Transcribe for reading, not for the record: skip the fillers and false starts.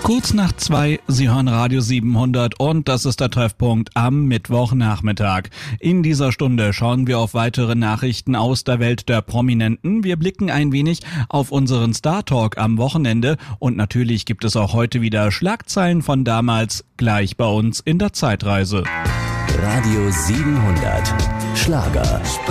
Kurz nach 2, Sie hören Radio 700 und das ist der Treffpunkt am Mittwochnachmittag. In dieser Stunde schauen wir auf weitere Nachrichten aus der Welt der Prominenten. Wir blicken ein wenig auf unseren Star Talk am Wochenende und natürlich gibt es auch heute wieder Schlagzeilen von damals, gleich bei uns in der Zeitreise. Radio 700 Schlager.